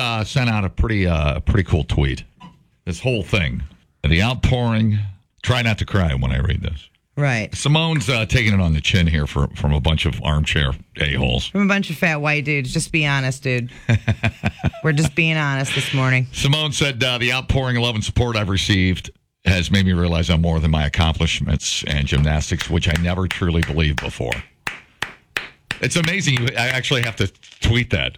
sent out a pretty cool tweet. This whole thing, the outpouring. Try not to cry when I read this. Right. Simone's taking it on the chin here from a bunch of armchair a-holes. From a bunch of fat white dudes. Just be honest, dude. We're just being honest this morning. Simone said, the outpouring love and support I've received has made me realize I'm more than my accomplishments and gymnastics, which I never truly believed before. It's amazing. I actually have to tweet that.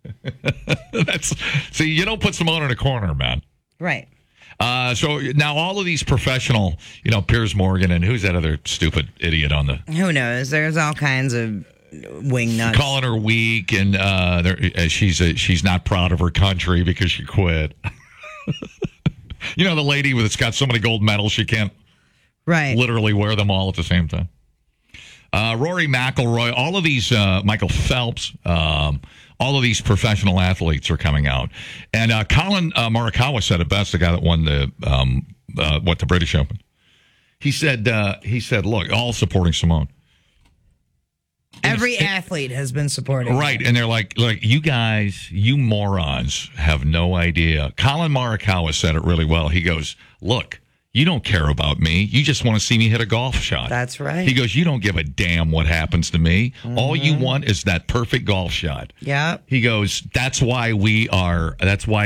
See, you don't put Simone in a corner, man. Right. So now all of these professional, Piers Morgan and who's that other stupid idiot on the... Who knows? There's all kinds of wing nuts. Calling her weak and she's not proud of her country because she quit. The lady that's got so many gold medals she can't literally wear them all at the same time. Rory McIlroy, all of these, Michael Phelps, all of these professional athletes are coming out. And Colin Morikawa said it best, the guy that won the British Open. He said, look, all supporting Simone. Every athlete has been supporting. Right. And they're like, you guys, you morons have no idea. Colin Morikawa said it really well. He goes, look, you don't care about me. You just want to see me hit a golf shot. That's right. He goes, you don't give a damn what happens to me. Mm-hmm. All you want is that perfect golf shot. Yeah. He goes, that's why we live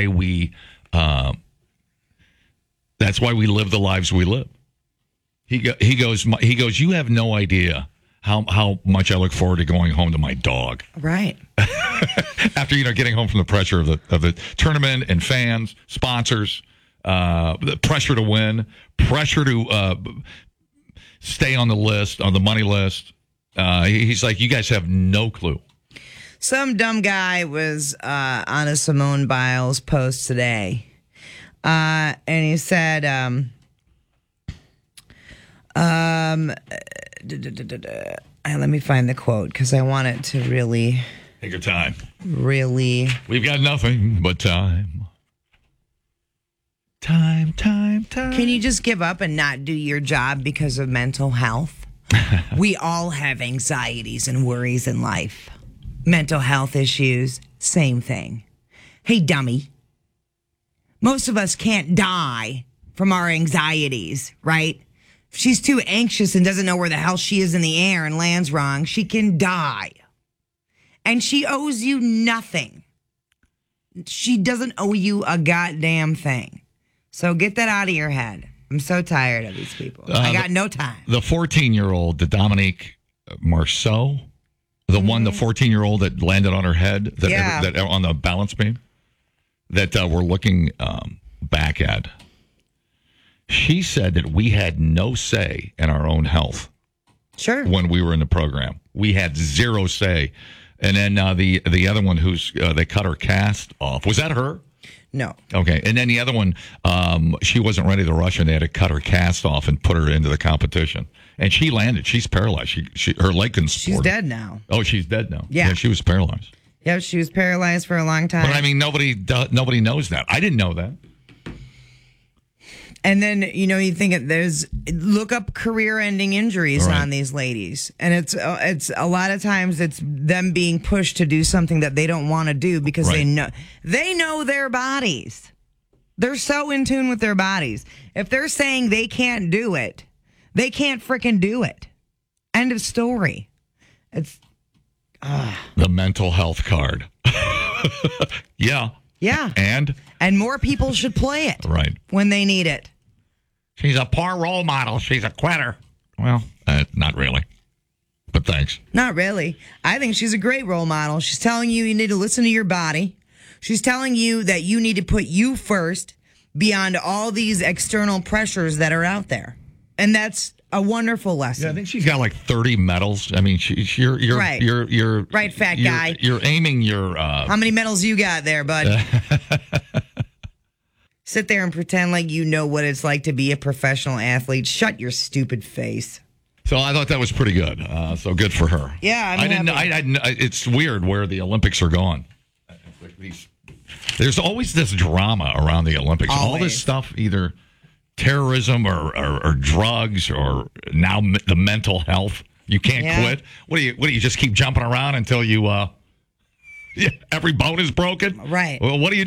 the lives we live. He goes, you have no idea how much I look forward to going home to my dog. Right. After, getting home from the pressure of the tournament and fans, sponsors, the pressure to win, pressure to stay on the list, on the money list. He's like, you guys have no clue. Some dumb guy was on a Simone Biles post today, and he said, let me find the quote because I want it to really... Take your time. Really... We've got nothing but time. Time. Can you just give up and not do your job because of mental health? We all have anxieties and worries in life. Mental health issues, same thing. Hey, dummy. Most of us can't die from our anxieties, right? If she's too anxious and doesn't know where the hell she is in the air and lands wrong, she can die. And she owes you nothing. She doesn't owe you a goddamn thing. So get that out of your head. I'm so tired of these people. I got no time. The 14-year-old, the Dominique Marceau, the 14-year-old that landed on her head, that on the balance beam, that we're looking back at. She said that we had no say in our own health. Sure. When we were in the program, we had zero say. And then the other one they cut her cast off. Was that her? No. Okay. And then the other one, she wasn't ready to rush, and they had to cut her cast off and put her into the competition. And she landed. She's paralyzed. Her leg couldn't support. She's dead now. Oh, she's dead now. Yeah. She was paralyzed. Yeah, she was paralyzed for a long time. But I mean, nobody knows that. I didn't know that. And then, you think look up career-ending injuries on these ladies. And it's a lot of times it's them being pushed to do something that they don't want to do because they know their bodies. They're so in tune with their bodies. If they're saying they can't do it, they can't frickin' do it. End of story. It's the mental health card. Yeah. Yeah. And more people should play it. Right. When they need it. She's a poor role model. She's a quitter. Well, not really. But thanks. Not really. I think she's a great role model. She's telling you need to listen to your body. She's telling you that you need to put you first beyond all these external pressures that are out there. And that's a wonderful lesson. Yeah, I think she's got like 30 medals. I mean, you're right. You're right, fat guy. You're aiming your. How many medals you got there, bud? Sit there and pretend like you know what it's like to be a professional athlete. Shut your stupid face. So I thought that was pretty good. So good for her. Yeah, I didn't. It's weird where the Olympics are going. There's always this drama around the Olympics. Always. All this stuff, either terrorism or drugs or now the mental health. You can't quit. What do you just keep jumping around until you every bone is broken? Right. Well, what do you do?